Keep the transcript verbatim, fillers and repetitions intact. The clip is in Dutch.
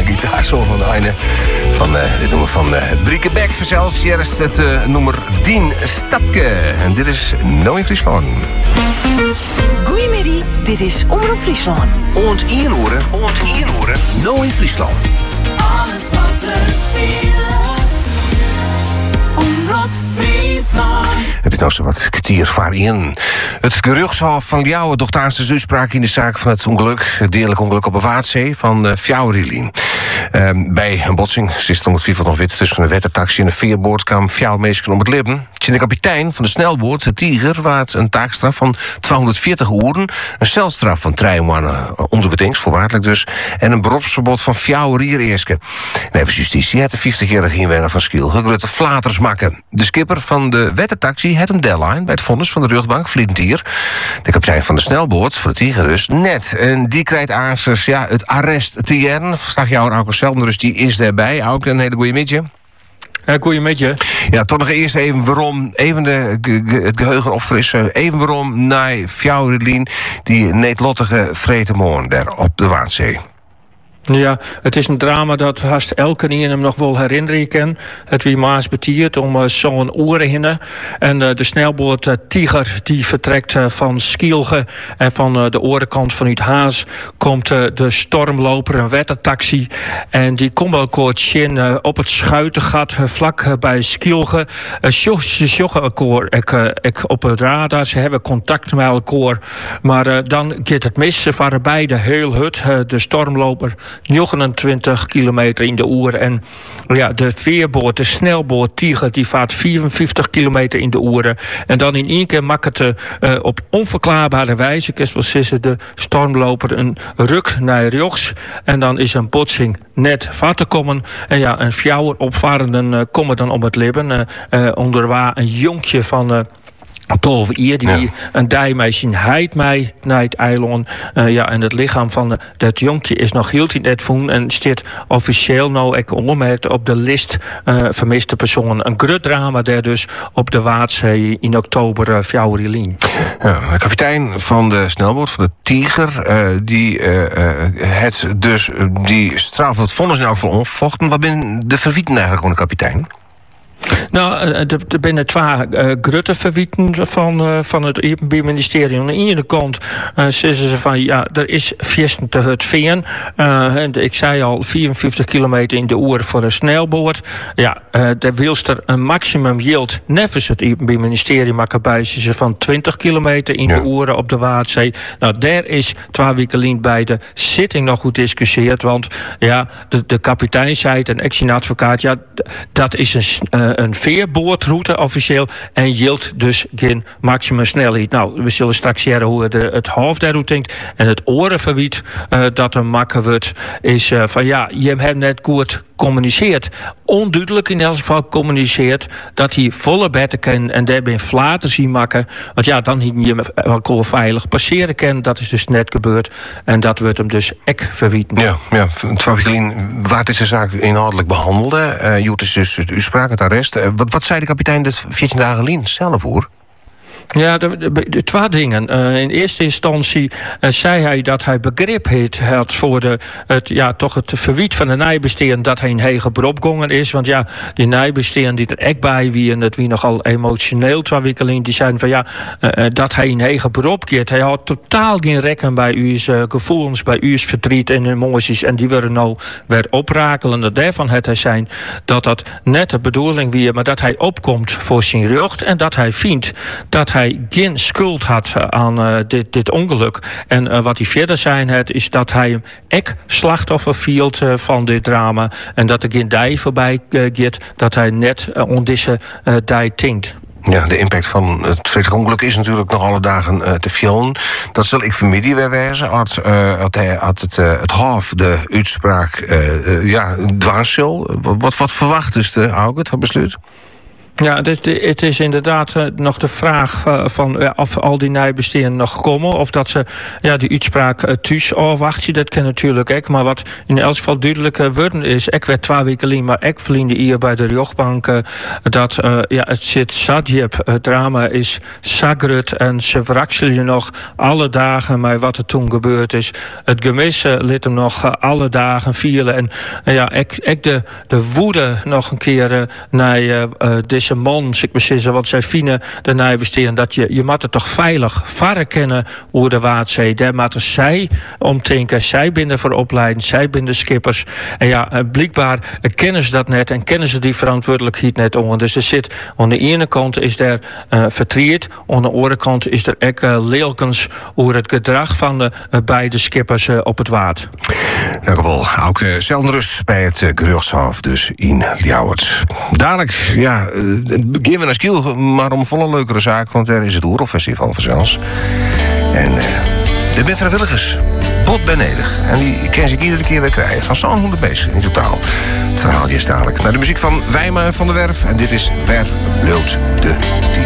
gitaarsolo van de Heine. Van uh, dit nummer van uh, Brieke Beck verzels. Eerst het uh, nummer Dien Stapke. En dit is No in Friesland. Goedemiddag, dit is Omroep Friesland. Ons inhoren, ons inhoren, No in Friesland. Alles wat er speelt. Omroep Friesland. Het is nou zo wat kwartier voor in. Het geruchtshof van Ljouwen docht de uitspraak in de zaak van het ongeluk, het dierlijk ongeluk op de Waterdzee van uh, Fjouwerlien. Uh, bij een botsing zit om het vierveld nog wit tussen een wettertaxi en een veerboord kwam Fjouwermeesken om het lippen. De kapitein van de snelboot, de Tiger, waard een taakstraf van tweehonderdveertig uren, een celstraf van drie maanden onbedingt, voorwaardelijk dus, en een beroepsverbod van Fjouwer Eerske. Nevens justitie had de vijftigjarige inwoner van Schiel gegrutte flaters makken. De skipper van de wettertaxi had een deadline bij het vonnis van de rechtbank Vlietier. De kapitein van de snelboot, voor de Tiger dus, net. En die krijgt aansers, ja, het arrest te jaren. Verslag jou en Auke zelf, dus die is daarbij. Ook een hele goede midje. Uh, Goedemiddag. Ja, toch nog eerst even waarom, even de, ge, het geheugen opfrissen. Even waarom naar Fjouwerlien, die neetlottige vretemoorn daar op de Waterdzee. Ja, het is een drama dat haast elke die hem nog wel herinneren kan. Het wie maas betiert om uh, zo'n oren heen. En uh, de snelboot uh, Tiger die vertrekt uh, van Schielge. En van uh, de orenkant vanuit Haas komt uh, de stormloper, een wettertaxi. En die komt wel kort in uh, op het schuitengat uh, vlak uh, bij Schielge. Uh, ze joggen elkaar ik, uh, ik op het radar. Ze hebben contact met elkaar. Maar uh, dan gaat het mis. Ze varen beide heel hut. Uh, de stormloper negenentwintig kilometer in de uur. En ja, de veerboot, de snelboot Tiger, die vaart vierenvijftig kilometer in de uur. En dan in één keer maakt het uh, op onverklaarbare wijze, zoals de stormloper een ruk naar rechts. En dan is een botsing net vat te komen. En ja, een fjouwer opvarenden uh, komen dan om het lippen. Uh, uh, onderwaar een jonkje van... Uh, twaalf jaar, die ja. een dijmeisje heid mij naar het eiland. Uh, ja, en het lichaam van de, dat jonkje is nog heel in het voen en staat officieel nou ook ongemerkt op de lijst uh, vermiste personen. Een groot drama daar dus op de Waterdzee in oktober uh, Fjouwerlien. Ja, de kapitein van de snelboot, van de Tiger, uh, die uh, uh, het dus die straf, het vonnis in elk geval onvochten. Wat ben de verwieten eigenlijk van de kapitein? Nou, er binnen twee uh, grote verwieten van, uh, van het Openbaar Ministerie. Aan de ene kant uh, zeggen ze van ja, er is viesten te het veen. Uh, ik zei al, vierenvijftig kilometer in de uur voor een snelboot. Ja, uh, daar wilst er een maximum yield nevens het Openbaar Ministerie maken bij ze van twintig kilometer in ja. de uur op de Waterdzee. Nou, daar is twee weken bij de zitting nog goed discussieerd. Want ja, de, de kapitein zei het en ex-advocaat, ja, dat is een uh, een veerboordroute officieel en yield dus geen maximum snelheid. Nou, we zullen straks zien hoe de, het hoofd daarover denkt. En het orenverwiet uh, dat er makken wordt, is uh, van ja, je hebt net goed communiceert. Onduidelijk in elk geval communiceert dat hij volle betten kan en daarbij flaten zien maken. Want ja, dan niet je elkaar veilig passeren kan. Dat is dus net gebeurd. En dat wordt hem dus ek verwieten. Ja, ja. Fabigelien, waar is de zaak inhoudelijk behandelde? Uh, Joet is dus u sprak het arrest. Uh, wat, wat zei de kapitein de veertien dagen lien zelf voor? Ja, de, de, de twee dingen. Uh, in eerste instantie uh, zei hij dat hij begrip heeft had voor de, het, ja, toch het verwiet van de nijbesteen dat hij een hege beroep gongen is. Want ja, die nijbesteen die er echt bij wie en dat wie nogal emotioneel twee weken die zeiden van ja, uh, dat hij een hege beroep keert. Hij had totaal geen rekken bij uw uh, gevoelens, bij uw verdriet en emoties en die worden nou weer oprakelende. Daarvan had hij zijn dat dat net de bedoeling weer, maar dat hij opkomt voor zijn recht en dat hij vindt dat hij geen schuld had aan uh, dit, dit ongeluk. En uh, wat hij verder zei het, is dat hij hem echt slachtoffer viel uh, van dit drama. En dat er geen dij voorbij uh, gaat, dat hij net uh, on deze uh, dij tinkt. Ja, de impact van het vreselijke ongeluk is natuurlijk nog alle dagen uh, te veel. Dat zal ik vanmiddag weer wijzen. Had, uh, had, hij, had het, uh, het Hof de uitspraak uh, uh, ja, dwars zal. Wat, wat verwacht is de Auke, het besluit? Ja, dus de, het is inderdaad uh, nog de vraag uh, van uh, of al die nijbesteden nog komen. Of dat ze ja, die uitspraak uh, thuis afwachten. Dat kan natuurlijk ook. Maar wat in elk geval duidelijk uh, worden is... Ik werd twee weken alleen, maar ik verdiende hier bij de rechtbank... Uh, dat uh, ja, het zit zadjep. Het drama is zagrut. En ze verrakselen nog alle dagen met wat er toen gebeurd is. Het gemis uh, liet hem nog uh, alle dagen vielen. En uh, ja, ik, ik de, de woede nog een keer uh, naar uh, uh, deze man, ik beslissen wat zij vinden, de nijbesteden, dat je, je moet het toch veilig varen kennen hoe de Waadzee. Daar moeten zij omdenken. Zij binnen voor opleiden, zij binnen skippers. En ja, uh, blijkbaar uh, kennen ze dat net en kennen ze die verantwoordelijkheid net onder. Dus er zit, aan de ene kant is er uh, vertrierd, aan de andere kant is er ook uh, leelkens over het gedrag van de uh, beide skippers uh, op het water. Dank u wel. Ook uh, zeldenrust bij het uh, geruchtshof dus in Ljouwert. Dadelijk, ja, uh, beginnen we naar Skiel, maar om volle leukere zaak, want er is het Oerolfestival vanzelfs. En uh, de bent vrijwilligers, bot benedig. En die ken ik iedere keer weer krijgen. Van zo'n honderd bezig in totaal. Het verhaal is dadelijk. Naar de muziek van Wijma van der Werf. En dit is Wer bloot de